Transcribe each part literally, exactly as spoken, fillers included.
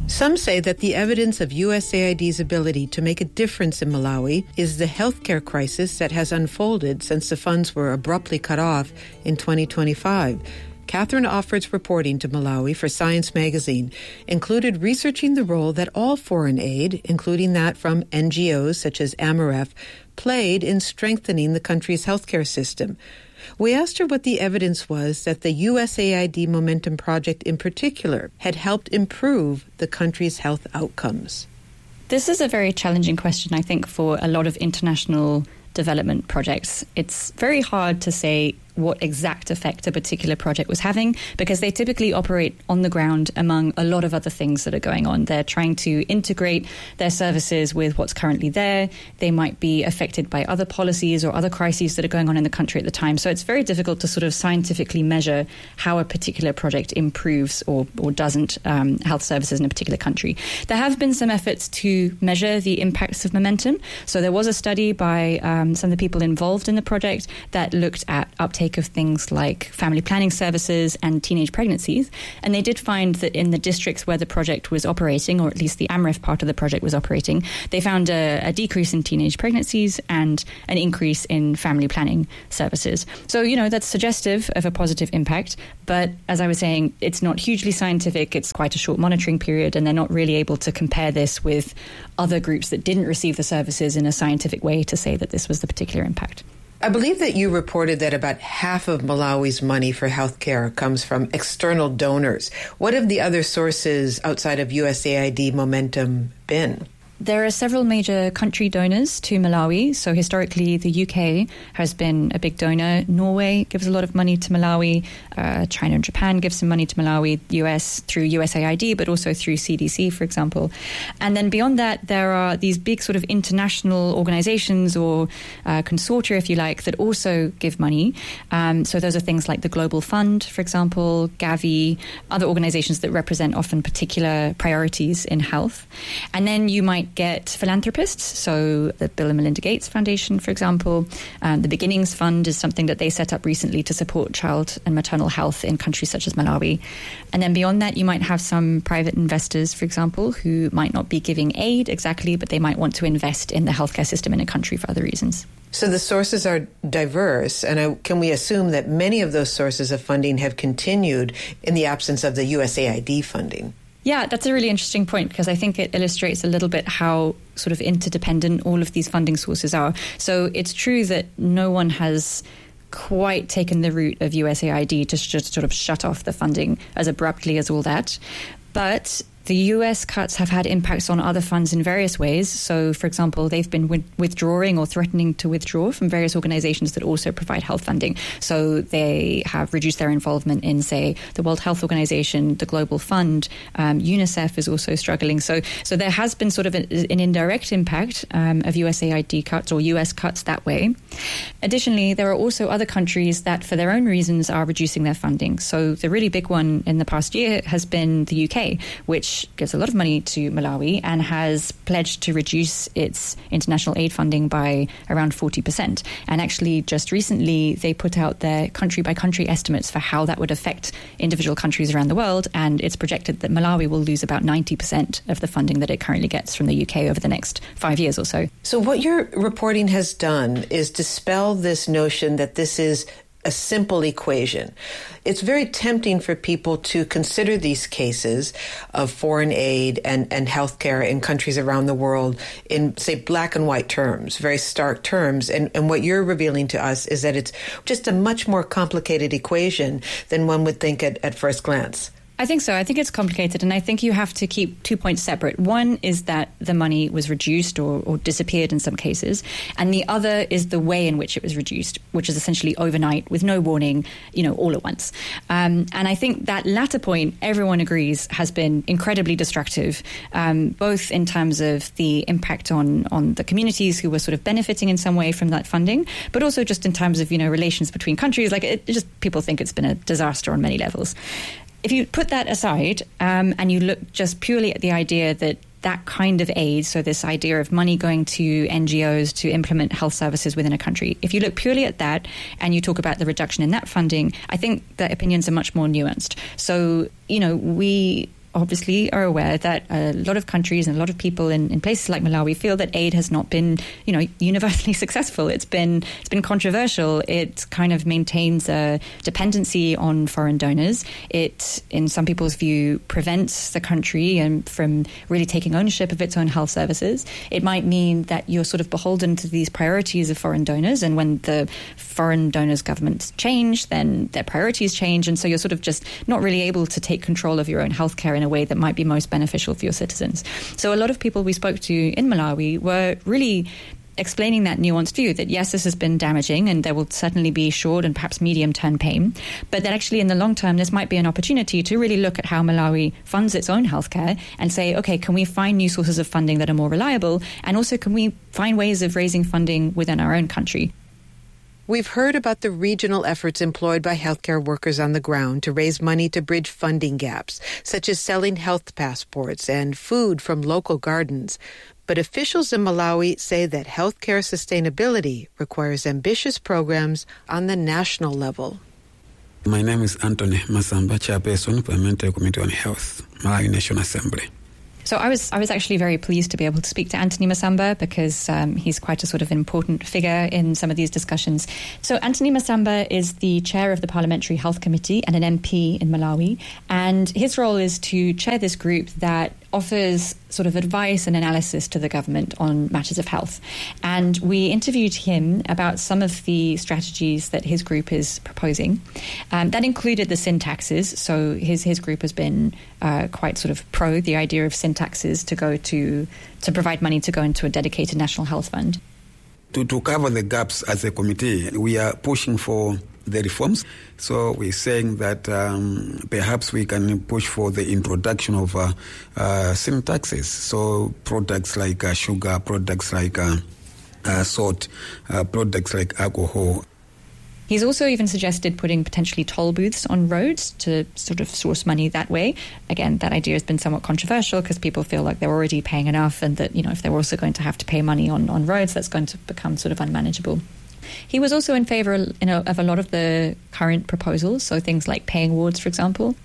Some say that the evidence of U S A I D's ability to make a difference in Malawi is the healthcare crisis that has unfolded since the funds were abruptly cut off in twenty twenty-five. Catherine Offord's reporting to Malawi for Science magazine included researching the role that all foreign aid, including that from N G Os such as AMREF, played in strengthening the country's healthcare system. We asked her what the evidence was that the U S A I D Momentum Project in particular had helped improve the country's health outcomes. This is a very challenging question, I think, for a lot of international development projects. It's very hard to say what exact effect a particular project was having, because they typically operate on the ground among a lot of other things that are going on. They're trying to integrate their services with what's currently there. They might be affected by other policies or other crises that are going on in the country at the time. So it's very difficult to sort of scientifically measure how a particular project improves or, or doesn't um, health services in a particular country. There have been some efforts to measure the impacts of momentum. So there was a study by um, some of the people involved in the project that looked at uptake of things like family planning services and teenage pregnancies. And they did find that in the districts where the project was operating, or at least the AMREF part of the project was operating, they found a, a decrease in teenage pregnancies and an increase in family planning services. So, you know, that's suggestive of a positive impact. But as I was saying, it's not hugely scientific. It's quite a short monitoring period, and they're not really able to compare this with other groups that didn't receive the services in a scientific way to say that this was the particular impact. I believe that you reported that about half of Malawi's money for healthcare comes from external donors. What have the other sources outside of U S A I D Momentum been? There are several major country donors to Malawi. So historically, the U K has been a big donor. Norway gives a lot of money to Malawi. Uh, China and Japan give some money to Malawi. U S through U S A I D, but also through C D C, for example. And then beyond that, there are these big sort of international organizations or uh, consortia, if you like, that also give money. Um, so those are things like the Global Fund, for example, Gavi, other organizations that represent often particular priorities in health. And then you might get philanthropists, so the Bill and Melinda Gates Foundation, for example. Um, the Beginnings Fund is something that they set up recently to support child and maternal health in countries such as Malawi. And then beyond that, you might have some private investors, for example, who might not be giving aid exactly, but they might want to invest in the healthcare system in a country for other reasons. So the sources are diverse, and I, can we assume that many of those sources of funding have continued in the absence of the U S A I D funding? Yeah, that's a really interesting point, because I think it illustrates a little bit how sort of interdependent all of these funding sources are. So it's true that no one has quite taken the route of U S A I D to just sort of shut off the funding as abruptly as all that. But the U S cuts have had impacts on other funds in various ways. So, for example, they've been wi- withdrawing or threatening to withdraw from various organizations that also provide health funding. So they have reduced their involvement in, say, the World Health Organization, the Global Fund. Um, UNICEF is also struggling. So so there has been sort of a, an indirect impact um, of U S A I D cuts or U S cuts that way. Additionally, there are also other countries that, for their own reasons, are reducing their funding. So the really big one in the past year has been the U K, which gives a lot of money to Malawi and has pledged to reduce its international aid funding by around forty percent. And actually, just recently, they put out their country-by-country estimates for how that would affect individual countries around the world, and it's projected that Malawi will lose about ninety percent of the funding that it currently gets from the U K over the next five years or so. So what your reporting has done is dispel this notion that this is a simple equation. It's very tempting for people to consider these cases of foreign aid and, and healthcare in countries around the world in, say, black and white terms, very stark terms. And, and what you're revealing to us is that it's just a much more complicated equation than one would think at, at first glance. I think so. I think it's complicated, and I think you have to keep two points separate. One is that the money was reduced or, or disappeared in some cases, and the other is the way in which it was reduced, which is essentially overnight with no warning, you know, all at once. Um, and I think that latter point, everyone agrees, has been incredibly destructive, um, both in terms of the impact on, on the communities who were sort of benefiting in some way from that funding, but also just in terms of, you know, relations between countries. Like, it, it just people think it's been a disaster on many levels. If you put that aside um, and you look just purely at the idea that that kind of aid, so this idea of money going to N G Os to implement health services within a country, if you look purely at that and you talk about the reduction in that funding, I think the opinions are much more nuanced. So, you know, we obviously are aware that a lot of countries and a lot of people in, in places like Malawi feel that aid has not been, you know, universally successful. It's been it's been controversial. It kind of maintains a dependency on foreign donors. It, in some people's view, prevents the country and from really taking ownership of its own health services. It might mean that you're sort of beholden to these priorities of foreign donors, and when the foreign donors' governments change, then their priorities change, and so you're sort of just not really able to take control of your own healthcare in a way that might be most beneficial for your citizens. So a lot of people we spoke to in Malawi were really explaining that nuanced view that, yes, this has been damaging and there will certainly be short and perhaps medium-term pain, but that actually in the long term this might be an opportunity to really look at how Malawi funds its own healthcare and say, okay, can we find new sources of funding that are more reliable, and also can we find ways of raising funding within our own country? We've heard about the regional efforts employed by healthcare workers on the ground to raise money to bridge funding gaps, such as selling health passports and food from local gardens. But officials in Malawi say that healthcare sustainability requires ambitious programs on the national level. My name is Anthony Masamba, Chairperson, Parliamentary Committee on Health, Malawi National Assembly. So I was I was actually very pleased to be able to speak to Anthony Masamba because um, he's quite a sort of important figure in some of these discussions. So Anthony Masamba is the chair of the Parliamentary Health Committee and an M P in Malawi, and his role is to chair this group that offers sort of advice and analysis to the government on matters of health. And we interviewed him about some of the strategies that his group is proposing. Um, that included the sin taxes. So his his group has been uh, quite sort of pro the idea of sin taxes to go to to provide money to go into a dedicated national health fund. To, to cover the gaps as a committee, we are pushing for the reforms. So we're saying that um, perhaps we can push for the introduction of uh, uh, sin taxes. So products like uh, sugar, products like uh, uh, salt, uh, products like alcohol. He's also even suggested putting potentially toll booths on roads to sort of source money that way. Again, that idea has been somewhat controversial because people feel like they're already paying enough, and that, you know, if they're also going to have to pay money on, on roads, that's going to become sort of unmanageable. He was also in favour, you know, of a lot of the current proposals, so things like paying wards, for example.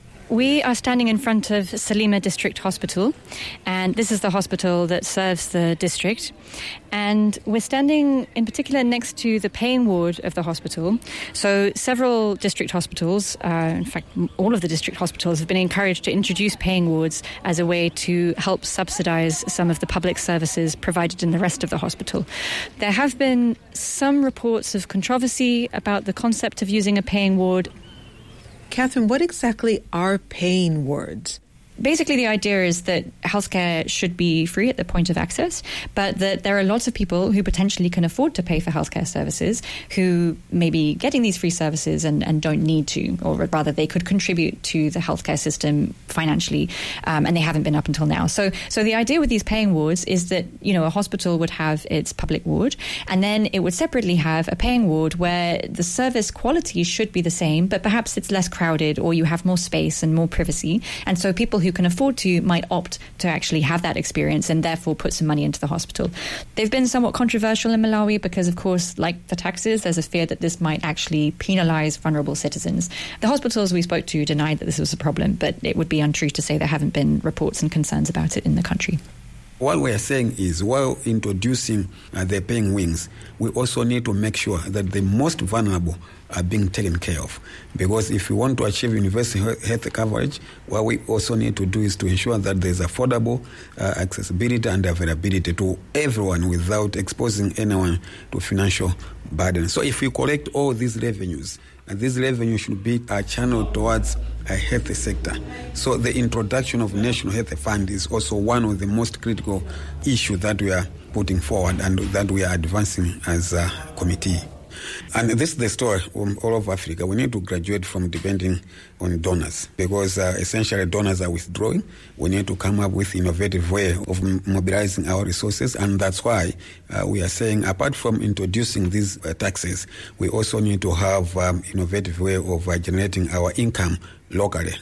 We are standing in front of Salima District Hospital, and this is the hospital that serves the district. And we're standing in particular next to the pain ward of the hospital. So several district hospitals, uh, in fact, all of the district hospitals have been encouraged to introduce paying wards as a way to help subsidise some of the public services provided in the rest of the hospital. There have been some reports of controversy about the concept of using a paying ward. Catherine, what exactly are paying wards? Basically, the idea is that healthcare should be free at the point of access, but that there are lots of people who potentially can afford to pay for healthcare services who may be getting these free services and, and don't need to, or rather they could contribute to the healthcare system financially, um, and they haven't been up until now. So so the idea with these paying wards is that, you know, a hospital would have its public ward, and then it would separately have a paying ward where the service quality should be the same, but perhaps it's less crowded, or you have more space and more privacy, and so people who can afford to might opt to actually have that experience and therefore put some money into the hospital. They've been somewhat controversial in Malawi because, of course, like the taxes, there's a fear that this might actually penalise vulnerable citizens. The hospitals we spoke to denied that this was a problem, but it would be untrue to say there haven't been reports and concerns about it in the country. What we are saying is, while introducing uh, the paying wings, we also need to make sure that the most vulnerable are being taken care of. Because if we want to achieve universal health coverage, what we also need to do is to ensure that there's affordable uh, accessibility and availability to everyone without exposing anyone to financial burden. So if we collect all these revenues, and this revenue should be uh, channeled towards a health sector. So the introduction of National Health Fund is also one of the most critical issues that we are putting forward and that we are advancing as a committee. And this is the story of all of Africa. We need to graduate from depending on donors because uh, essentially donors are withdrawing. We need to come up with innovative way of m- mobilizing our resources, and that's why uh, we are saying, apart from introducing these uh, taxes, we also need to have um, innovative way of uh, generating our income locally.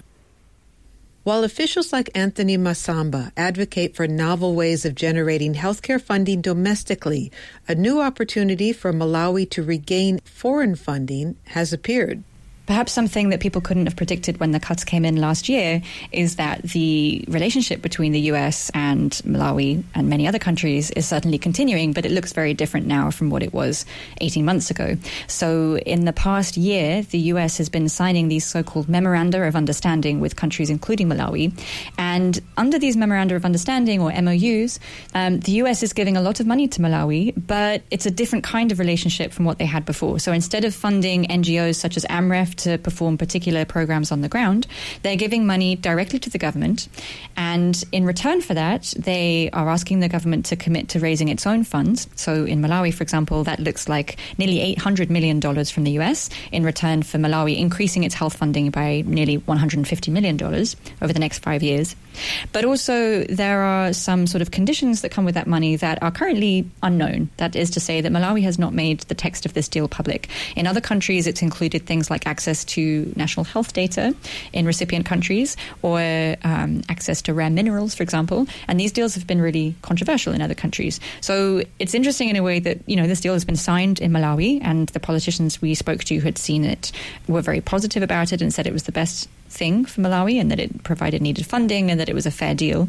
While officials like Anthony Masamba advocate for novel ways of generating healthcare funding domestically, a new opportunity for Malawi to regain foreign funding has appeared. Perhaps something that people couldn't have predicted when the cuts came in last year is that the relationship between the U S and Malawi and many other countries is certainly continuing, but it looks very different now from what it was eighteen months ago. So in the past year, the U S has been signing these so-called Memoranda of Understanding with countries including Malawi. And under these Memoranda of Understanding, or M O Us, um, the U S is giving a lot of money to Malawi, but it's a different kind of relationship from what they had before. So instead of funding N G Os such as AMREF to perform particular programs on the ground, they're giving money directly to the government. And in return for that, they are asking the government to commit to raising its own funds. So in Malawi, for example, that looks like nearly eight hundred million dollars from the U S in return for Malawi increasing its health funding by nearly one hundred fifty million dollars over the next five years. But also there are some sort of conditions that come with that money that are currently unknown. That is to say that Malawi has not made the text of this deal public. In other countries, it's included things like access to national health data in recipient countries, or um, access to rare minerals, for example. And these deals have been really controversial in other countries. So it's interesting in a way that, you know, this deal has been signed in Malawi, and the politicians we spoke to who had seen it were very positive about it and said it was the best thing for Malawi and that it provided needed funding and that it was a fair deal.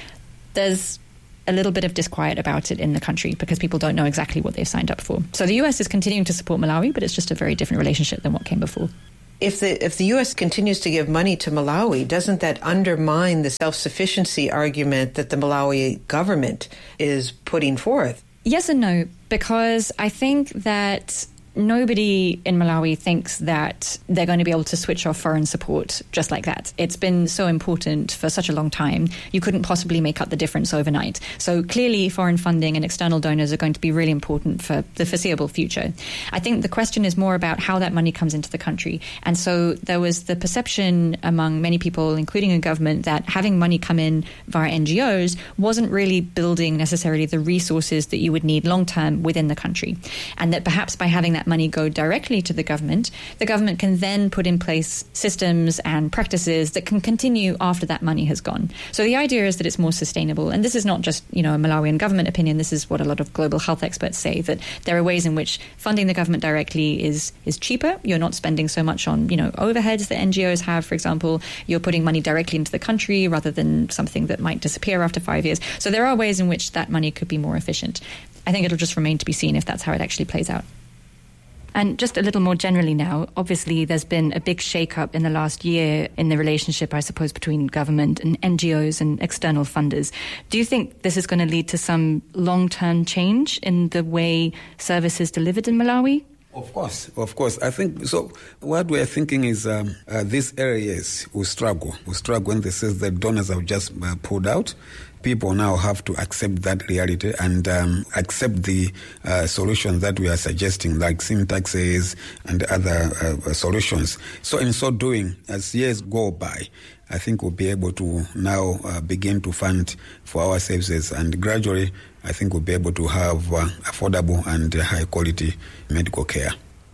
There's a little bit of disquiet about it in the country because people don't know exactly what they've signed up for. So the U S is continuing to support Malawi, but it's just a very different relationship than what came before. If the if the U S continues to give money to Malawi, doesn't that undermine the self-sufficiency argument that the Malawi government is putting forth? Yes and no, because I think that nobody in Malawi thinks that they're going to be able to switch off foreign support just like that. It's been so important for such a long time. You couldn't possibly make up the difference overnight. So clearly foreign funding and external donors are going to be really important for the foreseeable future. I think the question is more about how that money comes into the country. And so there was the perception among many people, including in government, that having money come in via N G Os wasn't really building necessarily the resources that you would need long term within the country. And that perhaps by having that money go directly to the government, the government can then put in place systems and practices that can continue after that money has gone. So the idea is that it's more sustainable. And this is not just, you know, a Malawian government opinion. This is what a lot of global health experts say, that there are ways in which funding the government directly is is cheaper. You're not spending so much on, you know, overheads that N G Os have, for example. You're putting money directly into the country rather than something that might disappear after five years. So there are ways in which that money could be more efficient. I think it'll just remain to be seen if that's how it actually plays out. And just a little more generally now, obviously there's been a big shake-up in the last year in the relationship, I suppose, between government and N G Os and external funders. Do you think this is going to lead to some long-term change in the way service is delivered in Malawi? Of course, of course. I think so. What we're thinking is um, uh, these areas will struggle, will struggle when they say that donors have just uh, pulled out. People now have to accept that reality and um, accept the uh, solutions that we are suggesting, like sin taxes and other uh, solutions. So in so doing, as years go by, I think we'll be able to now uh, begin to fund for our services, and gradually I think we'll be able to have uh, affordable and uh, high quality medical care.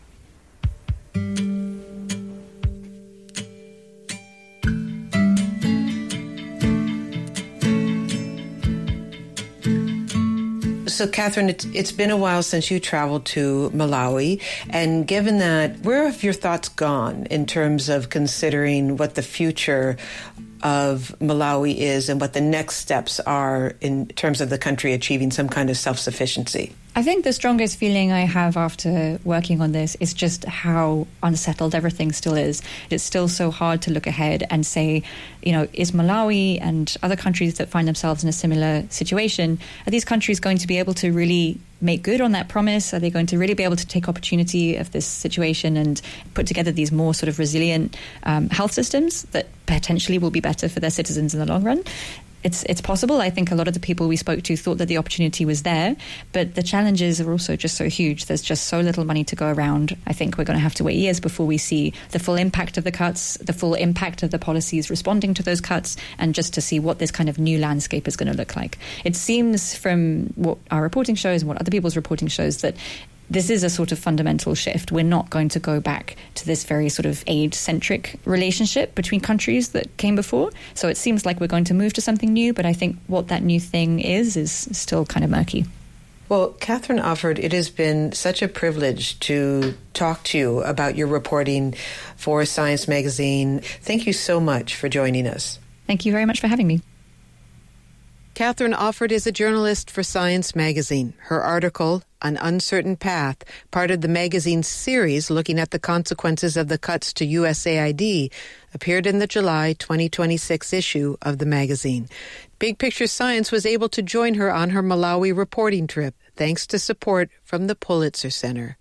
So, Catherine, it's, it's been a while since you traveled to Malawi, and given that, where have your thoughts gone in terms of considering what the future of Malawi is and what the next steps are in terms of the country achieving some kind of self-sufficiency? I think the strongest feeling I have after working on this is just how unsettled everything still is. It's still so hard to look ahead and say, you know, is Malawi and other countries that find themselves in a similar situation, are these countries going to be able to really make good on that promise? Are they going to really be able to take opportunity of this situation and put together these more sort of resilient um, health systems that potentially will be better for their citizens in the long run? It's it's possible. I think a lot of the people we spoke to thought that the opportunity was there, but the challenges are also just so huge. There's just so little money to go around. I think we're going to have to wait years before we see the full impact of the cuts, the full impact of the policies responding to those cuts, and just to see what this kind of new landscape is going to look like. It seems from what our reporting shows and what other people's reporting shows that this is a sort of fundamental shift. We're not going to go back to this very sort of aid-centric relationship between countries that came before. So it seems like we're going to move to something new, but I think what that new thing is is still kind of murky. Well, Catherine Offord, it has been such a privilege to talk to you about your reporting for Science Magazine. Thank you so much for joining us. Thank you very much for having me. Catherine Offord is a journalist for Science Magazine. Her article, An Uncertain Path, part of the magazine's series looking at the consequences of the cuts to U S A I D, appeared in the July twenty twenty-six issue of the magazine. Big Picture Science was able to join her on her Malawi reporting trip, thanks to support from the Pulitzer Center.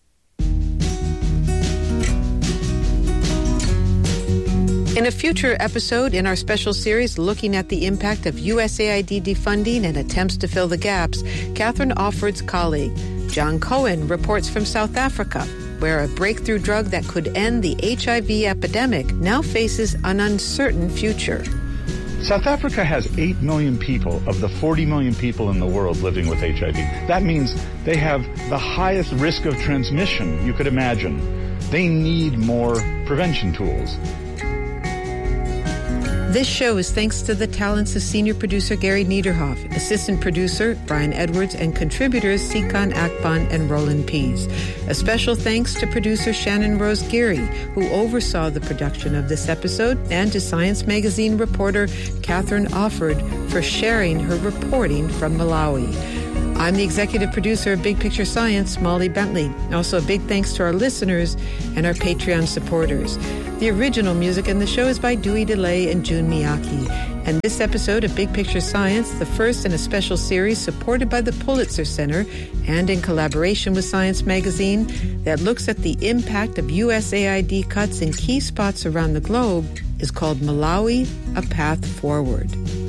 In a future episode in our special series looking at the impact of U S A I D defunding and attempts to fill the gaps, Catherine Offord's colleague, John Cohen, reports from South Africa, where a breakthrough drug that could end the H I V epidemic now faces an uncertain future. South Africa has eight million people of the forty million people in the world living with H I V. That means they have the highest risk of transmission you could imagine. They need more prevention tools. This show is thanks to the talents of senior producer Gary Niederhoff, assistant producer Brian Edwards, and contributors Sikan Akban and Roland Pease. A special thanks to producer Shannon Rose Geary, who oversaw the production of this episode, and to Science Magazine reporter Catherine Offord for sharing her reporting from Malawi. I'm the executive producer of Big Picture Science, Molly Bentley. Also, a big thanks to our listeners and our Patreon supporters. The original music in the show is by Dewey DeLay and Jun Miyake. And this episode of Big Picture Science, the first in a special series supported by the Pulitzer Center and in collaboration with Science Magazine, that looks at the impact of U S A I D cuts in key spots around the globe, is called Malawi, A Path Forward.